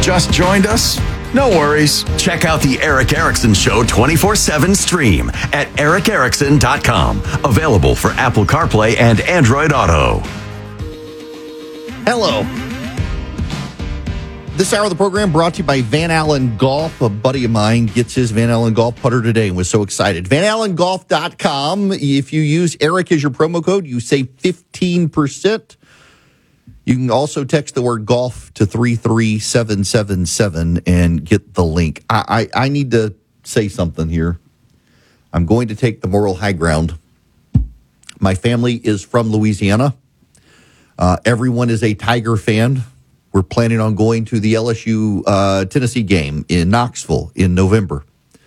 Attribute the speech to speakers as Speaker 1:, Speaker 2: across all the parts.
Speaker 1: Just joined us? No worries. Check out the Eric Erickson Show 24/7 stream at ericerickson.com. Available for Apple CarPlay and Android Auto.
Speaker 2: Hello. This hour of the program brought to you by Van Allen Golf. A buddy of mine gets his Van Allen Golf putter today and was so excited. VanAllenGolf.com. If you use Eric as your promo code, you save 15%. You can also text the word golf to 33777 and get the link. I need to say something here. I'm going to take the moral high ground. My family is from Louisiana. Everyone is a Tiger fan. We're planning on going to the LSU Tennessee game in Knoxville in November.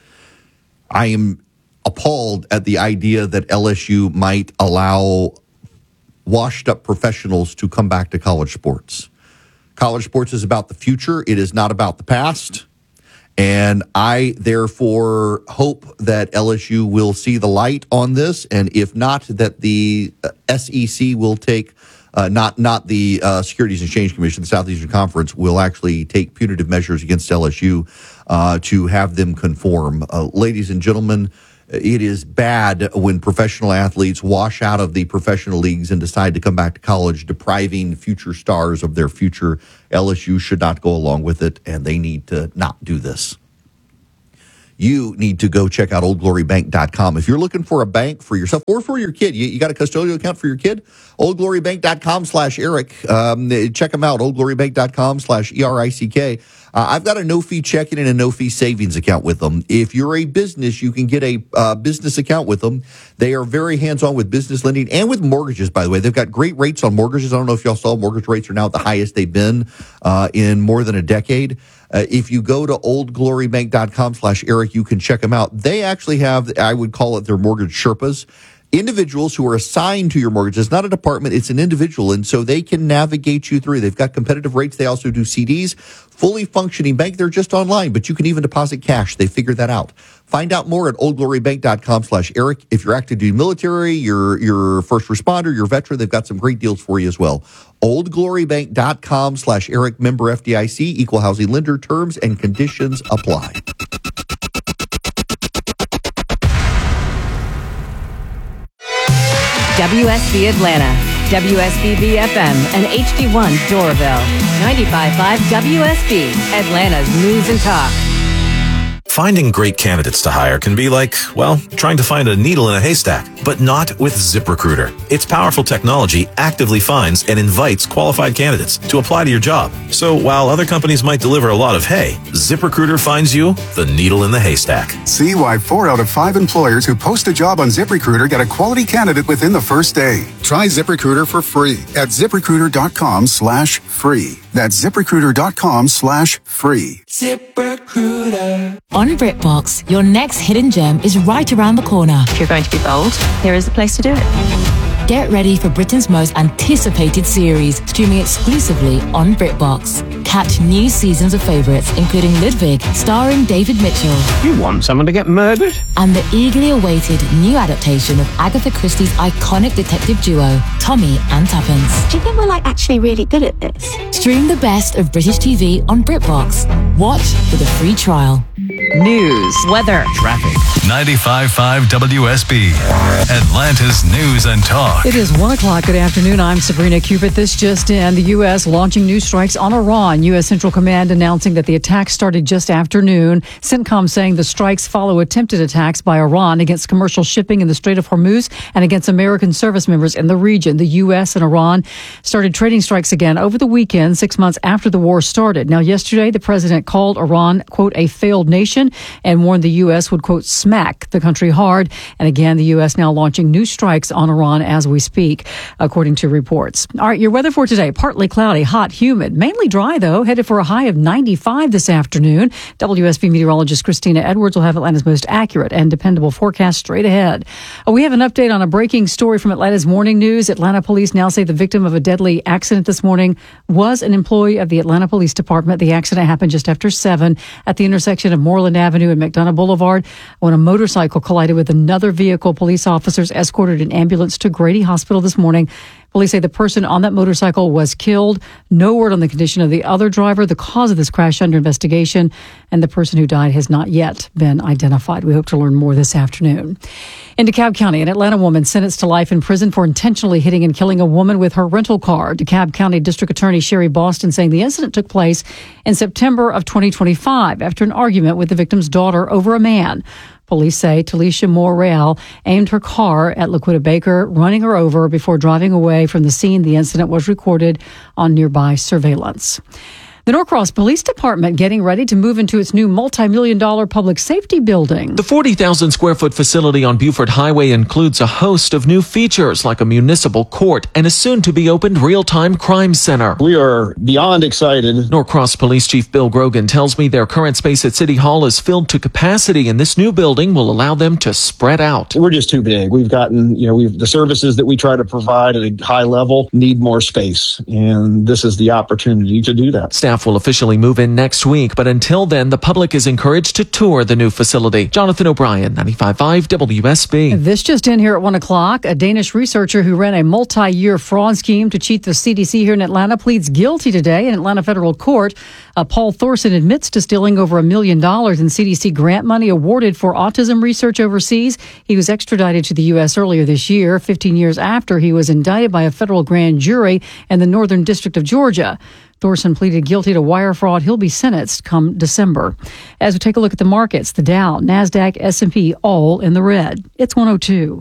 Speaker 2: I am appalled at the idea that LSU might allow washed-up professionals to come back to college sports. College sports is about the future. It is not about the past. And I, therefore, hope that LSU will see the light on this. And if not, that the SEC will take, not the Securities and Exchange Commission, the Southeastern Conference, will actually take punitive measures against LSU to have them conform. Ladies and gentlemen, it is bad when professional athletes wash out of the professional leagues and decide to come back to college, depriving future stars of their future. LSU should not go along with it, and they need to not do this. You need to go check out OldGloryBank.com. If you're looking for a bank for yourself or for your kid, you got a custodial account for your kid, OldGloryBank.com/Eric. Check them out, OldGloryBank.com/ERICK. I've got a no-fee checking and a no-fee savings account with them. If you're a business, you can get a business account with them. They are very hands-on with business lending and with mortgages, by the way. They've got great rates on mortgages. I don't know if y'all saw, mortgage rates are now at the highest they've been in more than a decade. If you go to oldglorybank.com/Eric, you can check them out. They actually have, I would call it their mortgage Sherpas, individuals who are assigned to your mortgage. It's not a department, it's an individual, and so they can navigate you through. They've got competitive rates. They also do CDs, fully functioning bank. They're just online, but you can even deposit cash. They figured that out. Find out more at oldglorybank.com/Eric. If you're active duty military, you're first responder, you're veteran, they've got some great deals for you as well. oldglorybank.com/Eric, member FDIC, equal housing lender. Terms and conditions apply.
Speaker 3: WSB Atlanta, WSBB FM, and HD1 Doraville. 95.5 WSB, Atlanta's News and Talk.
Speaker 4: Finding great candidates to hire can be like, well, trying to find a needle in a haystack, but not with ZipRecruiter. Its powerful technology actively finds and invites qualified candidates to apply to your job. So while other companies might deliver a lot of hay, ZipRecruiter finds you the needle in the haystack.
Speaker 5: See why 4 out of 5 employers who post a job on ZipRecruiter get a quality candidate within the first day. Try ZipRecruiter for free at ZipRecruiter.com/free. That's ZipRecruiter.com/free.
Speaker 6: ZipRecruiter. On BritBox, your next hidden gem is right around the corner.
Speaker 7: If you're going to be bold, here is the place to do it.
Speaker 6: Get ready for Britain's most anticipated series, streaming exclusively on BritBox. Catch new seasons of favourites, including Ludwig, starring David Mitchell.
Speaker 8: You want someone to get murdered?
Speaker 6: And the eagerly awaited new adaptation of Agatha Christie's iconic detective duo, Tommy and Tuppence.
Speaker 7: Do you think we're actually really good at this?
Speaker 6: Stream the best of British TV on BritBox. Watch with a free trial.
Speaker 3: News, weather,
Speaker 9: traffic. 95.5 WSB, Atlanta's News and Talk.
Speaker 10: It is 1 o'clock. Good afternoon. I'm Sabrina Cupid. This just in. The U.S. launching new strikes on Iran. U.S. Central Command announcing that the attack started just after noon. CENTCOM saying the strikes follow attempted attacks by Iran against commercial shipping in the Strait of Hormuz and against American service members in the region. The U.S. and Iran started trading strikes again over the weekend, 6 months after the war started. Now, yesterday, the president called Iran, quote, a failed nation and warned the U.S. would, quote, smack the country hard. And again, the U.S. now launching new strikes on Iran as we speak, according to reports. All right, your weather for today, partly cloudy, hot, humid, mainly dry, though, headed for a high of 95 this afternoon. WSB meteorologist Christina Edwards will have Atlanta's most accurate and dependable forecast straight ahead. We have an update on a breaking story from Atlanta's Morning News. Atlanta police now say the victim of a deadly accident this morning was an employee of the Atlanta Police Department. The accident happened just after 7 at the intersection of Moreland Avenue and McDonough Boulevard when a motorcycle collided with another vehicle. Police officers escorted an ambulance to Grady Hospital this morning Police say the person on that motorcycle was killed. No word on the condition of the other driver. The cause of this crash under investigation, and the person who died has not yet been identified. We hope to learn more this afternoon. In DeKalb County, an Atlanta woman sentenced to life in prison for intentionally hitting and killing a woman with her rental car. DeKalb County District Attorney Sherry Boston saying the incident took place in September of 2025 after an argument with the victim's daughter over a man. Police say Talisha Moore Real aimed her car at Laquita Baker, running her over before driving away from the scene. The incident was recorded on nearby surveillance. The Norcross Police Department getting ready to move into its new multi-million-dollar public safety building.
Speaker 11: The 40,000-square-foot facility on Buford Highway includes a host of new features like a municipal court and a soon-to-be-opened real-time crime center.
Speaker 12: We are beyond excited.
Speaker 11: Norcross Police Chief Bill Grogan tells me their current space at City Hall is filled to capacity, and this new building will allow them to spread out.
Speaker 12: We're just too big. We've gotten, the services that we try to provide at a high level need more space, and this is the opportunity to do that.
Speaker 11: Staff will officially move in next week, but until then, the public is encouraged to tour the new facility. Jonathan O'Brien, 95.5 WSB.
Speaker 10: This just in here at 1 o'clock. A Danish researcher who ran a multi-year fraud scheme to cheat the CDC here in Atlanta pleads guilty today in Atlanta federal court. Paul Thorson admits to stealing over $1 million in CDC grant money awarded for autism research overseas. He was extradited to the U.S. earlier this year, 15 years after he was indicted by a federal grand jury in the Northern District of Georgia. Thorson pleaded guilty to wire fraud. He'll be sentenced come December. As we take a look at the markets, the Dow, NASDAQ, S&P, all in the red. It's 102.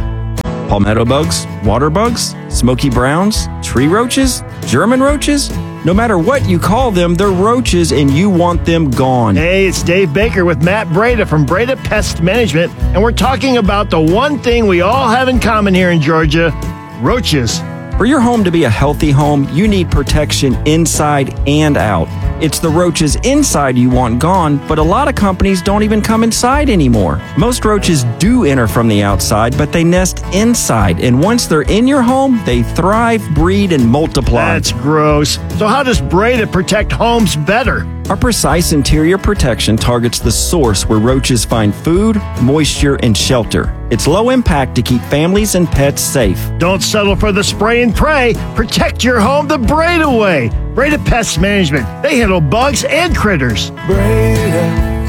Speaker 13: Palmetto bugs, water bugs, smoky browns, tree roaches, German roaches. No matter what you call them, they're roaches and you want them gone.
Speaker 14: Hey, it's Dave Baker with Matt Breda from Breda Pest Management, and we're talking about the one thing we all have in common here in Georgia, roaches.
Speaker 13: For your home to be a healthy home, you need protection inside and out. It's the roaches inside you want gone, but a lot of companies don't even come inside anymore. Most roaches do enter from the outside, but they nest inside, and once they're in your home, they thrive, breed, and multiply.
Speaker 14: That's gross. So how does Breda protect homes better?
Speaker 13: Our precise interior protection targets the source where roaches find food, moisture, and shelter. It's low impact to keep families and pets safe.
Speaker 14: Don't settle for the spray and pray. Protect your home the Breda way. Breda Pest Management. They handle bugs and critters.
Speaker 15: Breda,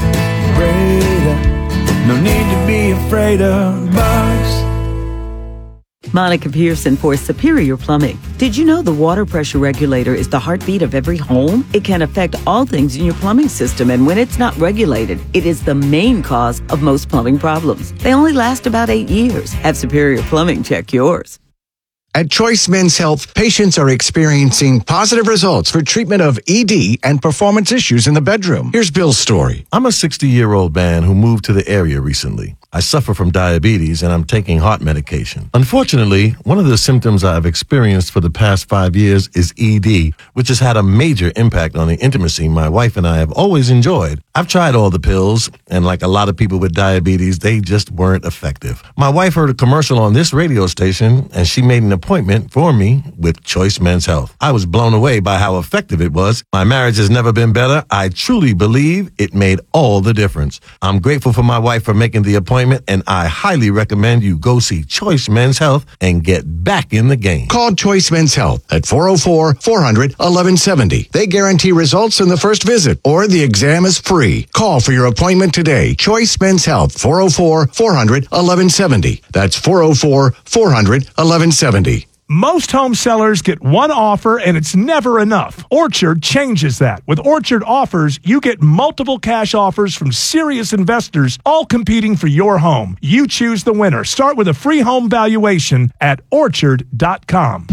Speaker 15: no need to be afraid of bugs.
Speaker 16: Monica Pearson for Superior Plumbing. Did you know the water pressure regulator is the heartbeat of every home? It can affect all things in your plumbing system, and when it's not regulated, it is the main cause of most plumbing problems. They only last about 8 years. Have Superior Plumbing check yours.
Speaker 17: At Choice Men's Health, patients are experiencing positive results for treatment of ED and performance issues in the bedroom. Here's Bill's story.
Speaker 18: I'm a 60-year-old man who moved to the area recently. I suffer from diabetes and I'm taking heart medication. Unfortunately, one of the symptoms I've experienced for the past 5 years is ED, which has had a major impact on the intimacy my wife and I have always enjoyed. I've tried all the pills, and like a lot of people with diabetes, they just weren't effective. My wife heard a commercial on this radio station, and she made an appointment for me with Choice Men's Health. I was blown away by how effective it was. My marriage has never been better. I truly believe it made all the difference. I'm grateful for my wife for making the appointment, and I highly recommend you go see Choice Men's Health and get back in the game.
Speaker 17: Call Choice Men's Health at 404-400-1170. They guarantee results in the first visit, or the exam is free. Call for your appointment today. Choice Men's Health, 404-400-1170. That's 404-400-1170.
Speaker 19: Most home sellers get one offer and it's never enough. Orchard changes that. With Orchard Offers, you get multiple cash offers from serious investors, all competing for your home. You choose the winner. Start with a free home valuation at orchard.com.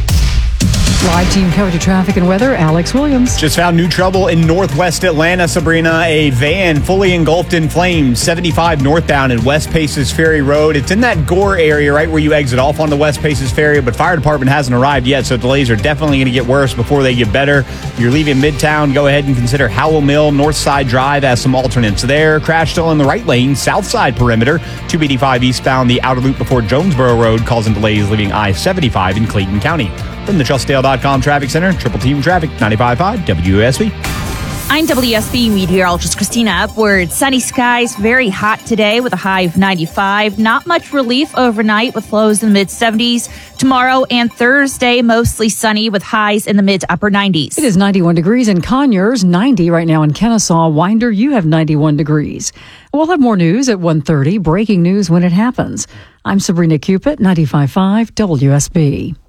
Speaker 10: Live team coverage of traffic and weather, Alex Williams.
Speaker 20: Just found new trouble in northwest Atlanta, Sabrina. A van fully engulfed in flames, 75 northbound in West Paces Ferry Road. It's in that Gore area, right where you exit off on the West Paces Ferry, but fire department hasn't arrived yet, so delays are definitely going to get worse before they get better. If you're leaving Midtown, go ahead and consider Howell Mill, Northside Drive as some alternates there. Crash still in the right lane, south side perimeter. 285 eastbound, the outer loop before Jonesboro Road, causing delays leaving I-75 in Clayton County. From the TrustDale.com Traffic Center, Triple Team Traffic, 95.5 WSB.
Speaker 21: I'm WSB meteorologist Christina Upward. Sunny skies, very hot today with a high of 95. Not much relief overnight with lows in the mid-70s. Tomorrow and Thursday, mostly sunny with highs in the mid to upper 90s.
Speaker 10: It is 91 degrees in Conyers, 90 right now in Kennesaw. Winder, you have 91 degrees. We'll have more news at 1:30. Breaking news when it happens. I'm Sabrina Cupid, 95.5 WSB.